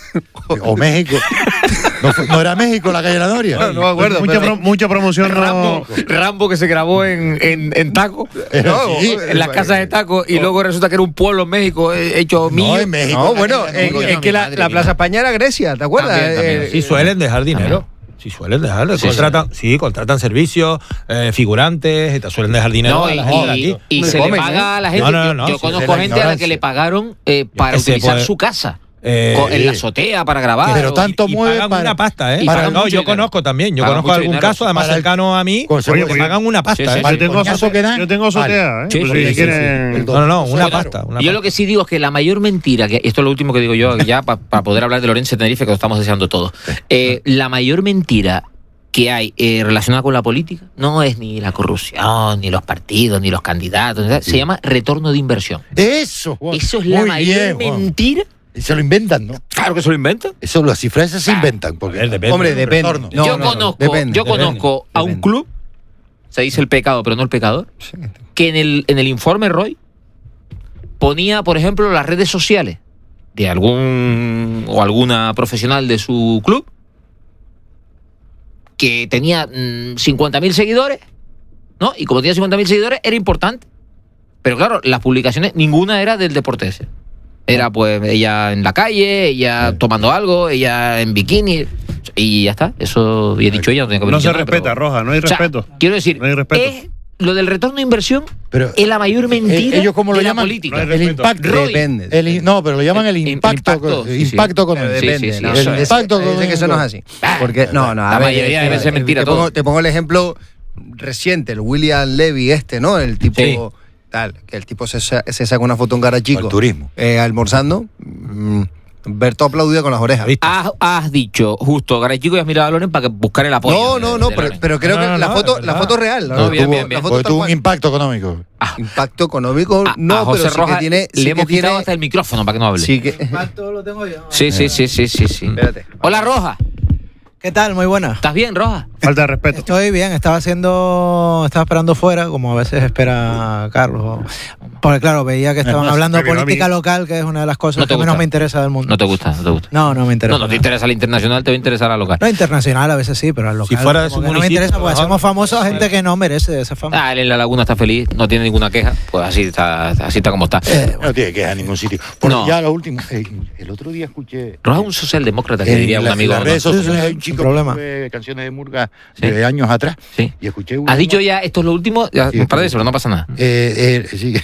O México. No, fue- no era México la calle de la Noria. No, no me acuerdo. mucha, pero- pro- mucha promoción no. Rambo, Rambo que se grabó en, en, en Taco, Era No, así. en las casas de Taco, y luego resulta que era un pueblo en México eh, hecho mío. No, en México. No, la bueno, calle de la eh, Noria. es que la, madre la mía. Plaza España era Grecia, ¿te acuerdas? También, también. Eh, Sí suelen dejar dinero. Sí suelen dejar. Sí, contratan, sí. contratan servicios, eh, figurantes, y te suelen dejar dinero No, a y, la gente de y- aquí. y Me se comen, le paga ¿eh? a la gente. No, no, yo no, yo sí, conozco de la gente a la ignorancia. que le pagaron eh, para que se utilizar puede- su casa. Eh, co- en la sí. azotea para grabar. Pero o- tanto y mueve pagan para- una pasta, ¿eh? y para no, mucho yo dinero. conozco también. Yo Pagan conozco mucho algún dinero. caso, además Para el- cercano a mí, con oye, seguridad. que pagan una pasta, Sí, sí, ¿eh? Para sí. el coñazo que dan. Yo tengo azotea, ¿eh? Sí, Pues sí, si sí, quieren- sí. No, no, no, una Sí, claro. pasta. Una Yo lo pasta. que sí digo es que la mayor mentira, que esto es lo último que digo yo ya para poder hablar de Lorenzo Tenerife, que lo estamos deseando todos. Eh, la mayor mentira que hay eh, relacionada con la política no es ni la corrupción, ni los partidos, ni los candidatos, ni nada. Se llama retorno de inversión. Eso, Juan. Eso es la Muy mayor bien, Juan. mentira. Y se lo inventan, ¿no? Claro que se lo inventan. Eso, las cifras esas se inventan. Porque, A ver, depende. Hombre, depende. retorno. No, yo no, no, conozco, depende, yo depende, conozco a un depende. club, se dice el pecado, pero no el pecador, que en el, en el informe Roy ponía, por ejemplo, las redes sociales de algún o alguna profesional de su club que tenía mm, cincuenta mil seguidores, ¿no? Y como tenía cincuenta mil seguidores, era importante. Pero claro, las publicaciones, ninguna era del deporte ese. Era pues ella en la calle, ella tomando algo, ella en bikini, y ya está. Eso, y he dicho ella, no tenía que haber No dicho se nada, respeta, pero- Roja, no hay O sea, respeto. quiero decir, No hay respeto. es lo del retorno de inversión Pero, es la mayor mentira ¿ellos cómo lo de la llaman? política. No hay el respeto. impacto. Roy. Depende. El in- no, pero lo llaman el El- el impacto. impacto, sí, sí. impacto Pero económico. depende, sí, ¿no? eso El es. impacto Dice que eso no es así. Porque, no, no, a La ver, mayoría eh, de veces es mentira te todo. pongo, te pongo el ejemplo reciente, el William Levy este, ¿no? El tipo Sí. tal, que el tipo se, sa- se saca una foto en Garachico. Al turismo. eh, almorzando. mm, Berto aplaudido con las orejas. ¿Viste? Has, has dicho justo, Garachico, y has mirado a Loren para que buscar el apoyo. No, de- no, no, de pero, Loren. pero creo No, que no, la no, foto, es la verdad. foto real. No, la bien, foto- bien, la bien. foto Porque tal tuvo un cual. impacto económico. Impacto económico, A- no, a José pero sí Rojas que tiene, sí le que hemos tiene, quitado hasta el micrófono para que no hable. sí que, Sí, sí, sí, sí, sí, sí. Espérate. Hola, Roja. ¿Qué tal? Muy buena. ¿Estás bien, Roja? Falta de respeto. Estoy bien, estaba haciendo, estaba esperando fuera, como a veces espera Carlos. Porque claro, veía que estaban hablando de Pero a mí- política local, que es una de las cosas No te que menos gusta. me interesa del mundo. No te gusta, no te gusta. No, no me interesa. No, no te interesa la internacional, te va a interesar la local. No, internacional a veces sí, pero al local. Si fuera de como su que no me municipio, interesa, porque mejor. hacemos famosos a gente que no merece esa fama. Ah, él en la laguna está feliz, no tiene ninguna queja, pues así está, así está como está. No tiene que ir a ningún sitio. Porque No. ya lo último. El, el otro día escuché. Roja es un socialdemócrata, que en diría un la- amigo. en las ¿no? redes sociales Sí, sí, hay un sin chico problema. que sube canciones de Murga Sí. de años atrás. Sí. Y escuché una. Has dicho ya, esto es lo último, ya, Sí, un par de sí. eso, pero no pasa nada. Eh, eh, sí.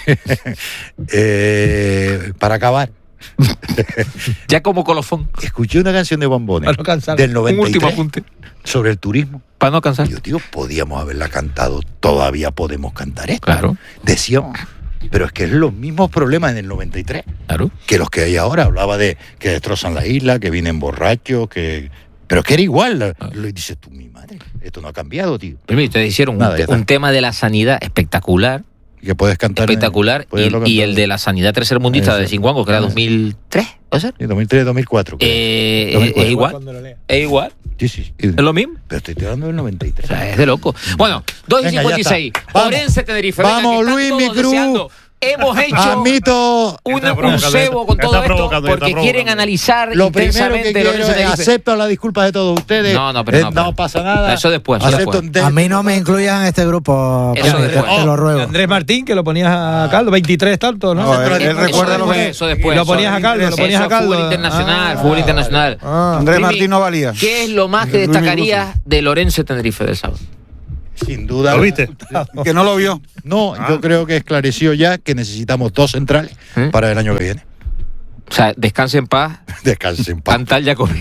Eh, para acabar, Ya como colofón. escuché una canción de Bombones Para no cansar. del Un último noventa y tres apunte. sobre el turismo. Para no cansar. Y yo, tío, podíamos haberla cantado. Todavía podemos cantar esto. Claro. Decíamos, pero es que es los mismos problemas en el noventa y tres Claro. que los que hay ahora. Hablaba de que destrozan la isla, que vienen borrachos, que. Pero es que era igual. Ah. Lo dices tú, mi madre, esto no ha cambiado, tío. Pero mira, ustedes hicieron un, Nada, ya está. un tema de la sanidad espectacular, Que puedes cantar. en- espectacular, puedes y, lo y cantar. el de la sanidad tercermundista Eso. de Cincuango, que era Eso. dos mil tres, ¿puede ser? Sí, dos mil tres, dos mil cuatro. creo. Eh, dos mil cuatro. es igual, Cuando lo lea. es igual. Sí, sí. ¿Es lo mismo? Pero estoy tirando del noventa y tres. O sea, es de loco. Bueno, dos y Venga, cincuenta y ya seis. está. Vamos. Orense Tenerife. Venga, Vamos, que están Luis, todos mi cruz. deseando. Hemos hecho Admito. un, Está un provocando, cebo con está todo esto provocando, está porque quieren provocando. analizar Lo primero que intensamente el quiero Orense es Tenerife. acepto las disculpas de todos ustedes. No, no, pero Eh, no, pero- pasa nada. Eso después, eso Acepto después. de- A mí no me incluyan en este grupo, Eso Penny, te, después. te lo ruego. Andrés Martín, que lo ponías a caldo, veintitrés tanto, ¿no? No, él- él Eso recuerda lo después, que- eso después. Lo ponías a caldo, lo ponías Eso, a caldo. Fútbol internacional, Ah, fútbol internacional. ah. Andrés Mimi, Martín no valía. ¿Qué es lo más que Luis destacarías del Orense Tenerife del sábado? Sin duda. ¿Lo viste? Que no lo vio. No, yo creo que esclareció ya que necesitamos dos centrales ¿Eh? para el año que viene. O sea, descanse en paz, Descansen en paz. pantalla con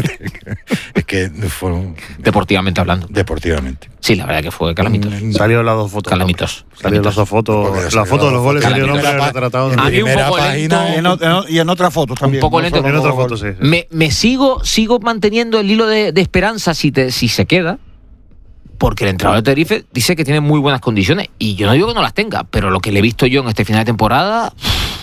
Es que fueron deportivamente hablando. deportivamente. Sí, la verdad que fue calamitoso. Salieron las dos fotos. Calamitoso. Salieron las dos fotos. Porque Las salió fotos de los goles foto. salieron Calamitoso. retratados. En A mí un primera poco página. lento. Y en, ot- en ot- y en otras fotos también. poco no lento. solo En los otra goles. foto, sí. Me, me sigo, sigo manteniendo el hilo de, de esperanza si, te, si se queda, porque el entrenador de Tenerife dice que tiene muy buenas condiciones, y yo no digo que no las tenga, pero lo que le he visto yo en este final de temporada,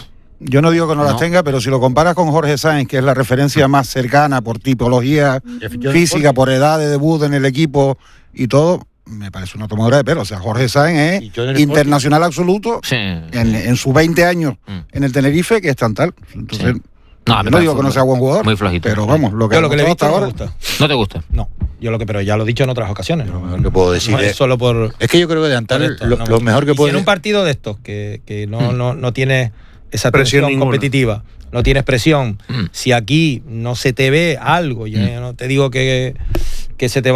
Yo no digo que no, No. las tenga, pero si lo comparas con Jorge Sáenz, que es la referencia más cercana por tipología física, por edad de debut en el equipo y todo, me parece una tomadura de pelo. O sea, Jorge Sáenz Y yo en es el internacional absoluto sí. en, en sus veinte años Mm. en el Tenerife, que es tan tal. Entonces, Sí. No, a mí yo me no digo parece que no sea buen jugador, muy flojito. pero vamos, lo que, Yo lo que le he visto hasta no me ahora. gusta. ¿No te gusta? No, yo lo que, pero ya lo he dicho en otras ocasiones. Lo mejor que puedo decir No es, es solo por. es que yo creo que de por Antal esto, lo, no. lo mejor que Y si puede en un partido de estos que, que no, no, no tiene esa Presión presión ninguna. competitiva, no tienes presión, Mm. si aquí no se te ve algo, yo Mm. no te digo que, que se te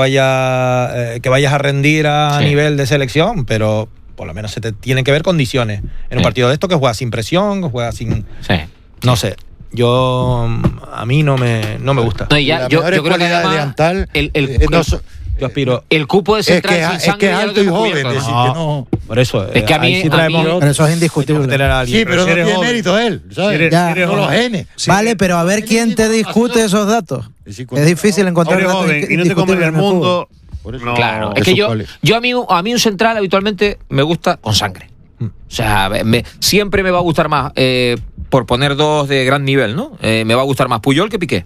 vaya, eh, que vayas a rendir a Sí. nivel de selección, pero por lo menos se te tienen que ver condiciones en un Sí. partido de estos que juegas sin presión, que juegas sin, Sí. no sé. Yo a mí no me no me gusta. No, y ya, las yo, mejores yo creo que cualidades además de Antal el, el, eh, no el- so- Yo aspiro. el cupo de es central que, sin es sangre que es ya lo alto y hemos joven, cubierto, decir ¿no? que no. Por eso. Es que a eh, ahí mí- sí a traemos. mí- Pero eso es indiscutible. tener a alguien. Sí, pero no si eres tiene joven. mérito él, ¿sabes? Si eres- Ya. si eres No los joven. genes. Vale, pero a ver quién te discute esos datos. Es decir, Es difícil encontrar Eres datos joven y no te comes indiscutibles el en el fútbol. mundo. Por eso. No. Claro, es Eso que yo, cuál es. yo a mí, a mí un central habitualmente me gusta con sangre. O sea, me- siempre me va a gustar más, eh, por poner dos de gran nivel, ¿no? Eh, me va a gustar más Puyol que Piqué.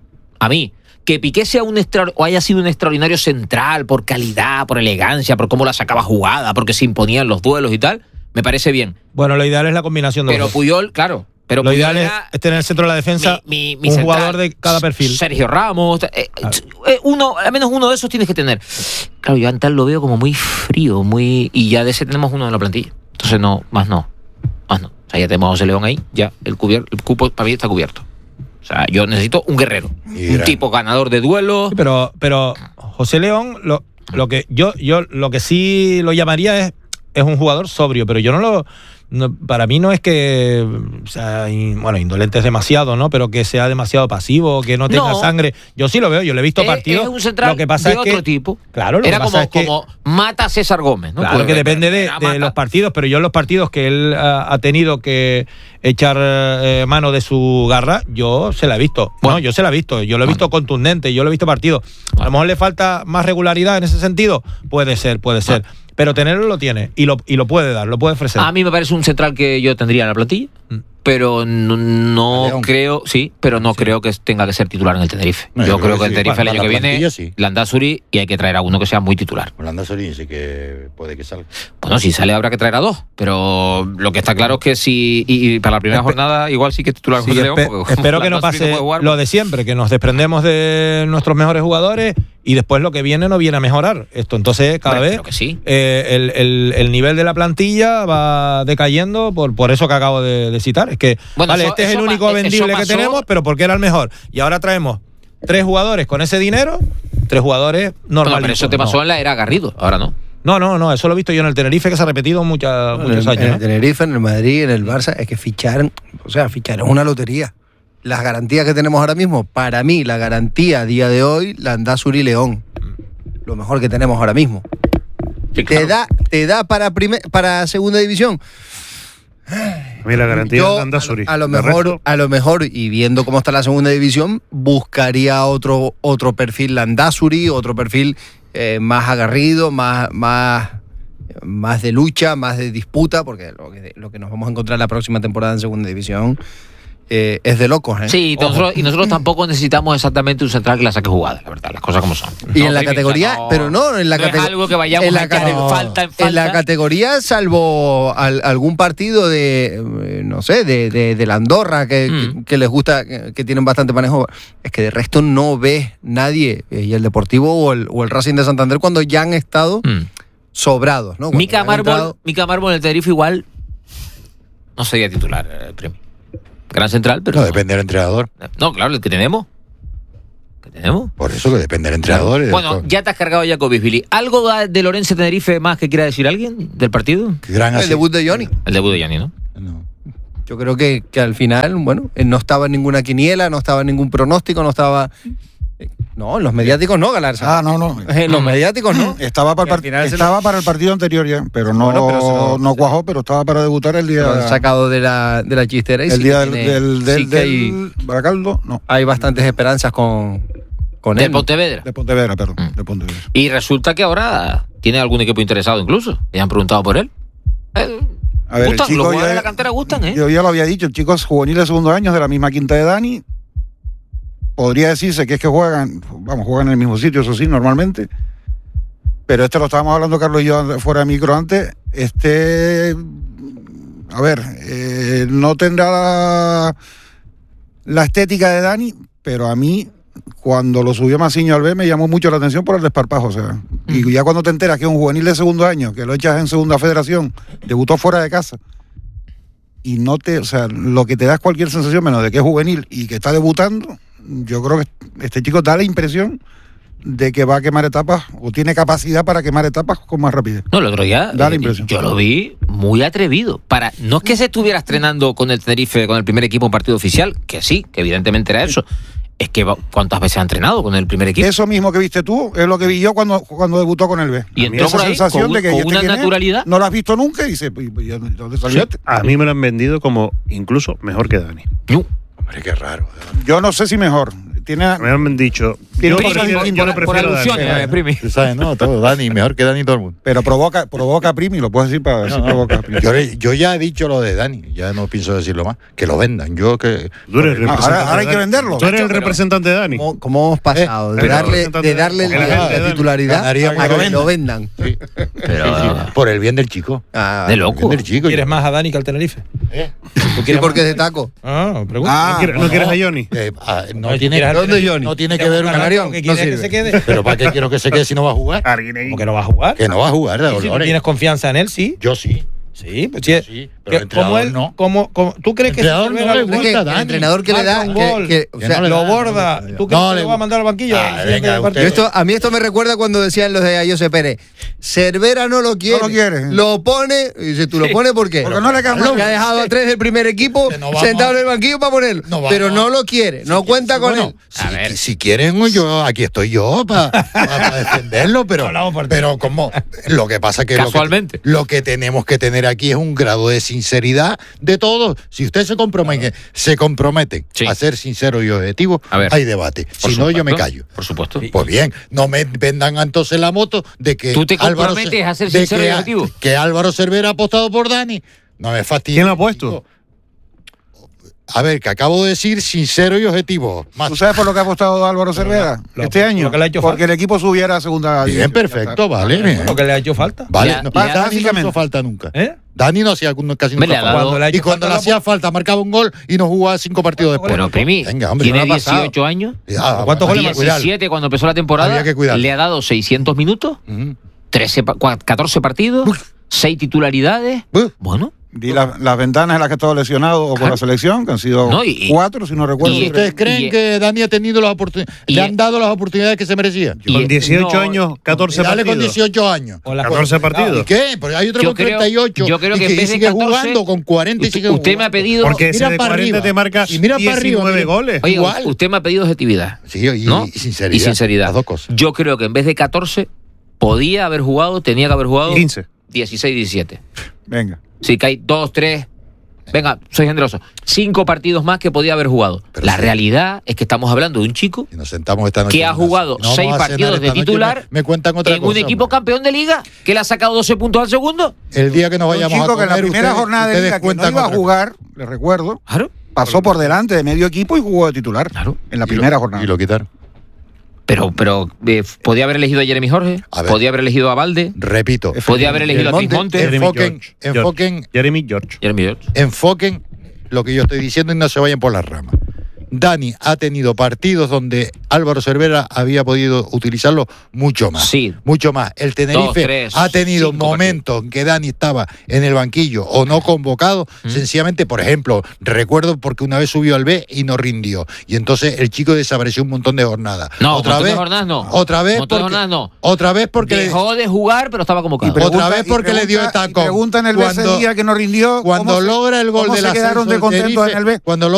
A mí. Que Piqué sea un extra, o haya sido un extraordinario central por calidad, por elegancia, por cómo la sacaba jugada, porque se imponían los duelos y tal, me parece bien. Bueno, lo ideal es la combinación de Pero los dos. Puyol, claro. Pero Lo Puyol ideal es, era es tener el centro de la defensa mi- mi- mi un central. jugador de cada perfil. Sergio Ramos, eh, eh, uno, al menos uno de esos tienes que tener. Claro, yo a Antal lo veo como muy frío, muy y ya de ese tenemos uno en la plantilla. Entonces no, más no, más no. O sea, ya tenemos a José León ahí, ya el, cubier- el cupo para mí está cubierto. O sea, yo necesito un guerrero, Y un gran- tipo ganador de duelos. Sí, pero, pero José León, lo, lo que yo, yo lo que sí lo llamaría es, es un jugador sobrio, pero yo no lo. No, para mí no es que o sea, in- bueno, indolente es demasiado, ¿no? Pero que sea demasiado pasivo, que no tenga No. sangre. Yo sí lo veo, yo le he visto Es- partidos. es un central lo que pasa de es otro que, tipo. Claro, lo Era que como, pasa es que, como mata a César Gómez, ¿no? claro, Pues, que depende de, era de mata. los partidos, pero yo en los partidos que él ha, ha tenido que echar eh, mano de su garra, yo se la he visto. Bueno. No, yo se la he visto, yo lo he visto contundente, yo lo he visto partido. A lo mejor le falta más regularidad en ese sentido, puede ser, puede ser. Pero tenerlo lo tiene y lo, y lo puede dar, lo puede ofrecer. A mí me parece un central que yo tendría en la plantilla, Mm. pero no, no León. creo, sí, pero no creo que tenga que ser titular en el Tenerife. No, yo yo creo creo que el que sí. Tenerife el Para año la que viene, plantilla, sí. Landázuri, y hay que traer a uno que sea muy titular. Holanda Sorín sí que puede que salga. Bueno, si sale habrá que traer a dos, pero lo que está claro es que si, y, y para la primera Espe- jornada igual sí que es titular Sí, José León. espe- porque espero que no Landázuri pase puede jugar. lo de siempre, que nos desprendemos de nuestros mejores jugadores y después lo que viene no viene a mejorar esto. Entonces, cada Hombre, vez creo que sí. eh, el, el- el nivel de la plantilla va decayendo por, por eso que acabo de, de citar. Es que, Bueno, vale, eso- este es el eso único pa- vendible eso que pasó- tenemos, pero porque era el mejor. Y ahora traemos tres jugadores con ese dinero, tres jugadores Bueno, normales. pero eso te pasó en la era Garrido, ahora no. No, no, no, eso lo he visto yo en el Tenerife, que se ha repetido muchas, En muchos el, años. en ¿no? el Tenerife, en el Madrid, en el Barça, es que fichar, o sea, fichar es una lotería. Las garantías que tenemos ahora mismo, para mí, la garantía a día de hoy, Landázuri León. Lo mejor que tenemos ahora mismo. Sí, ¿Te claro. da, te da para, primer, para segunda división? A mí la garantía Yo, es Landázuri. a lo De mejor, resto, a lo mejor, y viendo cómo está la segunda división, buscaría otro, otro perfil Landázuri, otro perfil eh, más agarrido, más, más, más de lucha, más de disputa, porque lo que, lo que nos vamos a encontrar la próxima temporada en segunda división eh, es de locos, ¿eh? Sí, Ojo. nosotros, y nosotros tampoco necesitamos exactamente un central que la saque jugada, la verdad, las cosas como son. Y No, en la Primi, categoría, o sea, no- pero no, en la no es categoría. algo que vayamos en la a echar en cate- falta, en falta. En la categoría, salvo al- algún partido de, eh, no sé, de, de, de la Andorra, que, Mm. que, que les gusta, que, que tienen bastante manejo, es que de resto no ves nadie, eh, y el Deportivo o el, o el Racing de Santander, cuando ya han estado Mm. sobrados, ¿no? Cuando Mica ya han Mármol, entrado- Mica Mármol en el Tenerife igual no sería titular, eh, Primi. Gran central, pero No, depende del entrenador. No, claro, el que tenemos. ¿Que tenemos? Por eso que depende del entrenador. y del Bueno, co- ya te has cargado ya con Bisbili. ¿Algo da- de Lorenzo Tenerife más que quiera decir alguien del partido? gran el así- debut de Johnny. El debut de Gianni, ¿no? No. Yo creo que, que al final, bueno, eh, no estaba en ninguna quiniela, no estaba en ningún pronóstico, no estaba... eh, No, en los mediáticos no, Galarza. Ah, no, no. En los mediáticos no. Estaba para, Y al el, final part- se estaba lo- para el partido anterior ya, pero no, Bueno, pero se lo- no cuajó, pero estaba para debutar el Lo han día, sacado de la, de la chistera. Y el sí día que del, tiene- del, del, sí que hay, del Baracaldo, no, hay bastantes esperanzas con, con Del él. Pontevedra. de Pontevedra, perdón, Mm. de Pontevedra. Y resulta que ahora tiene algún equipo interesado incluso. Le han preguntado por él. Eh, A ver, el gustan, chico los jugadores ya- de la cantera gustan, ¿eh? Yo ya lo había dicho, el chico es juvenil de segundo año, de la misma quinta de Dani. Podría decirse que es que juegan, vamos, juegan en el mismo sitio, eso sí, normalmente. Pero este lo estábamos hablando Carlos y yo fuera de micro antes. Este, a ver, eh, no tendrá la, la estética de Dani, pero a mí, cuando lo subió Maciño al B, me llamó mucho la atención por el desparpajo. O sea, y ya cuando te enteras que es un juvenil de segundo año, que lo echas en segunda federación, debutó fuera de casa. Y no te, o sea, lo que te da es cualquier sensación menos de que es juvenil y que está debutando. Yo creo que este chico da la impresión de que va a quemar etapas o tiene capacidad para quemar etapas con más rapidez. No, el otro día Da la eh, impresión. yo lo vi muy atrevido. Para, no es que se estuviera estrenando con el Tenerife, con el primer equipo en partido oficial, que sí, que evidentemente era eso. Es que va- ¿cuántas veces ha entrenado con el primer equipo? Eso mismo que viste tú es lo que vi yo cuando, cuando debutó con el B. Y entró Esa por ahí sensación con- de que con ¿y este una quién es? naturalidad. No lo has visto nunca y dice, "Pues, ¿y ¿dónde salió este?". A mí me lo han vendido como incluso mejor que Dani. No. Hombre, qué raro. Yo no sé si mejor. Tiene, Me han dicho. Tiene Yo cosas prefiero, distintas. yo lo por, por prefiero a Dani. alusiones, eh, Primi. Tú sabes, no, todo, Dani, mejor que Dani todo el mundo. pero provoca, provoca Primi, lo puedes decir para decir provoca Primi. Yo, le- yo ya he dicho lo de Dani, ya no pienso decirlo más. Que lo vendan. Yo que. Tú eres el Ah, representante ahora- ahora hay de que Dani. venderlo. Tú eres el Pero- representante de Dani. ¿Cómo, cómo hemos pasado? Eh, de darle, representante de darle de- la, de- de- la titularidad ganaría a mucho. que lo vendan. Sí. Pero- Por el bien del chico. Ah, De Por el loco. bien del chico. ¿Quieres más a Dani que al Tenerife? ¿Eh? ¿Tú sí, quieres porque es más? de taco. Ah, pregunta. Ah, ¿No quieres, no no, quieres no. a Johnny? Eh, ah, no, Oye, tiene, ¿quieres al ¿dónde, Tenerife? Johnny? no tiene que ¿Quieres ver un una. canario que quiere no que se sirve. quede? Pero ¿para qué quiero que se quede si no va a jugar? ¿Cómo que no va a jugar? Que no va a jugar, de Y si tú Dolores. tienes confianza en él, sí. Yo sí. Sí, pues sí. Sí, pero el que- como entrenador él, no. como, como, ¿tú crees que Entrenador no Cervera le lo- gusta, Es que el Dani. entrenador que le da, Marca un que, gol, que- o que sea, no le lo da, borda. no le da. ¿Tú crees No que le lo va a mandar al banquillo? Ah, al siguiente venga, partido? usted- esto, a mí esto me recuerda cuando decían los de Ayose Pérez, Cervera no lo quiere, No lo quiere. lo pone, y dice, ¿tú lo pones por qué? Porque no le quedan Que ha dejado a tres del primer equipo Que no vamos- sentado en el banquillo para ponerlo, No vamos- pero no lo quiere, no cuenta con Bueno, él. Si, si quieren, yo aquí estoy yo para defenderlo, pero, Hablamos por ti. pero como lo que pasa que Casualmente. Lo que, lo que tenemos que tener aquí es un grado de sinceridad de todos. Si usted se compromete, se comprometen Sí. a ser sincero y objetivo, A ver. hay debate. Por Si no, yo me supuesto, callo. Por supuesto. Pues bien, no me vendan entonces la moto de que ¿Tú te Álvaro comprometes Ce- a ser de sincero que y a- objetivo? Que Álvaro Cervera ha apostado por Dani. No me fastidia. ¿Quién lo ha puesto? A ver, que acabo de decir sincero y objetivo. Más. ¿Tú sabes por lo que ha apostado Álvaro Cervera lo- este año? lo que le ha hecho Porque falta. el equipo subiera a segunda Bien, división. perfecto, vale. bien. Lo que le ha hecho falta. Vale, Le- no, le- Dani no básicamente. hizo falta nunca. ¿Eh? Dani no hacía nunca- casi Me nunca le ha falta. dado- Cuando le ha hecho Y cuando le falta, hacía falta marcaba un gol y no jugaba cinco partidos después. Pero Primi, Venga, hombre, tiene no ha pasado. dieciocho años, Ah, ¿Cuántos goles había que cuidarlo. diecisiete cuando empezó la temporada, Había que cuidarlo. le ha dado seiscientos minutos, Ujú. trece, pa- cua- catorce partidos, seis titularidades. Buh. Bueno, Di la- las ventanas en las que ha estado lesionado o por Claro. la selección, que han sido No, y- cuatro, si no recuerdo. y- ¿Ustedes creen y- que Dani ha tenido las oportunidades? y- ¿Le han dado las oportunidades que se merecía? y- Con dieciocho no, años, catorce Dale partidos. con dieciocho años. O la- catorce partidos. ¿Y qué? Porque hay otro Yo con creo- treinta y ocho. yo creo y que en vez de sigue catorce, jugando con cuarenta y usted, sigue usted me ha jugando. pedido. Porque ese Mira de para cuarenta arriba. te marca Y mira para arriba, diecinueve mira. goles. Oye, igual. usted me ha pedido objetividad. Sí, y, ¿no? y sinceridad. Y sinceridad. Las dos cosas. Yo creo que en vez de catorce, podía haber jugado, tenía que haber jugado quince. dieciséis, diecisiete. Venga. Si que hay dos, tres. Venga, soy generoso. Cinco partidos más que podía haber jugado. Pero la sí. realidad es que estamos hablando de un chico Y nos sentamos esta noche. que ha en casa. jugado No vamos seis a cenar partidos de esta noche, titular Me, me cuentan otra en cosa. un equipo hombre. campeón de liga que le ha sacado doce puntos al segundo. El día que nos Un vayamos a chico que comer, en la primera ustedes- jornada de ustedes liga que no cuentan iba a otra jugar, le recuerdo, Claro. pasó por delante de medio equipo y jugó de titular. Claro. En la Y primera lo- jornada. Y lo quitaron. Pero, pero eh, podía haber elegido a Jeremy Jorge, A ver. podía haber elegido a Valde, Repito. podía haber elegido a Monte, Crismonte. Jeremy Enfoquen, George. enfoquen, Jeremy George. Jeremy George. enfoquen lo que yo estoy diciendo y no se vayan por las ramas. Dani ha tenido partidos donde Álvaro Cervera había podido utilizarlo mucho más. Sí. Mucho más. El Tenerife Dos, tres, ha tenido cinco momentos en que Dani estaba en el banquillo o no convocado. Mm. Sencillamente, por ejemplo, recuerdo porque una vez subió al B y no rindió. Y entonces el chico desapareció un montón de jornadas. No, otra montón de vez, jornadas no. Otra vez Montón de porque, jornadas no. otra vez porque le- Dejó de jugar, pero estaba convocado. Y pregunta- otra vez y porque le dio pregunta- esta y pregunta en el B ese cuando, día que no rindió. cuando ¿cómo se- logra el gol cómo del se quedaron ascenso de del contentos Tenerife, en el B? cuando